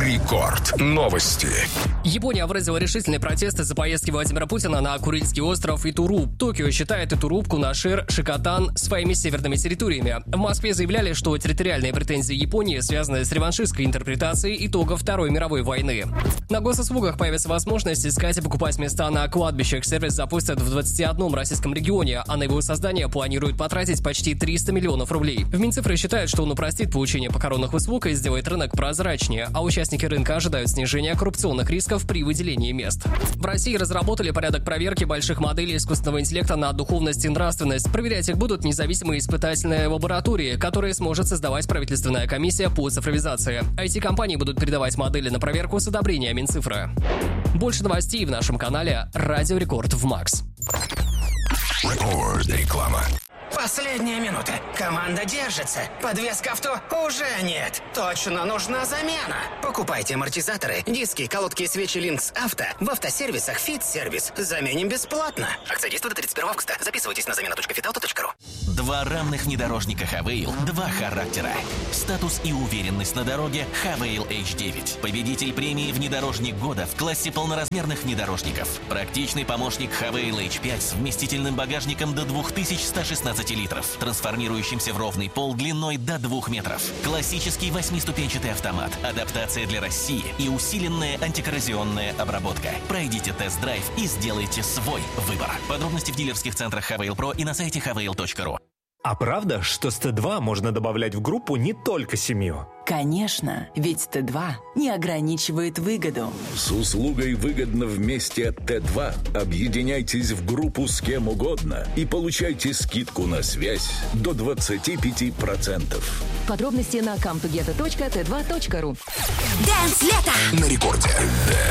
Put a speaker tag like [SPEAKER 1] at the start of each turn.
[SPEAKER 1] Рекорд. Новости.
[SPEAKER 2] Япония выразила решительный протест из-за поездки Владимира Путина на Курильский остров Итуру. Токио считает Итуру, Кунашир, Шикотан своими северными территориями. В Москве заявляли, что территориальные претензии Японии связаны с реваншистской интерпретацией итогов Второй мировой войны. На госуслугах появится возможность искать и покупать места на кладбищах. Сервис запустят в 21 российском регионе, а на его создание планируют потратить почти 300 миллионов рублей. В Минцифры считают, что он упростит получение похоронных услуг и сделает рынок прозрачнее, а участники рынка ожидают снижения коррупционных рисков при выделении мест. В России разработали порядок проверки больших моделей искусственного интеллекта на духовность и нравственность. Проверять их будут независимые испытательные лаборатории, которые сможет создавать правительственная комиссия по цифровизации. IT-компании будут передавать модели на проверку с одобрения Минцифры. Больше новостей в нашем канале «Радио Рекорд» в Макс.
[SPEAKER 1] Реклама.
[SPEAKER 3] Последняя минута. Команда держится. Подвеска авто уже нет. Точно нужна замена. Покупайте амортизаторы, диски, колодки и свечи Линкс Авто в автосервисах Фит-сервис. Заменим бесплатно. Акция действует до 31 августа. Записывайтесь на замена.фитауто.ру.
[SPEAKER 4] Два равных внедорожника Хавейл, два характера. Статус и уверенность на дороге Хавейл H9. Победитель премии «Внедорожник года» в классе полноразмерных внедорожников. Практичный помощник Хавейл H5 с вместительным багажником до 2116 литров, трансформирующимся в ровный пол длиной до 2 метров. Классический 8-ступенчатый автомат, адаптация для России и усиленная антикоррозионная обработка. Пройдите тест-драйв и сделайте свой выбор. Подробности в дилерских центрах Хавейл Про и на сайте havail.ru.
[SPEAKER 5] А правда, что с Т2 можно добавлять в группу не только семью?
[SPEAKER 6] Конечно, ведь Т2 не ограничивает выгоду.
[SPEAKER 7] С услугой «Выгодно вместе» от Т2 объединяйтесь в группу с кем угодно и получайте скидку на связь до 25%.
[SPEAKER 8] Подробности на comtogetto.t2.ru.
[SPEAKER 1] На рекорде.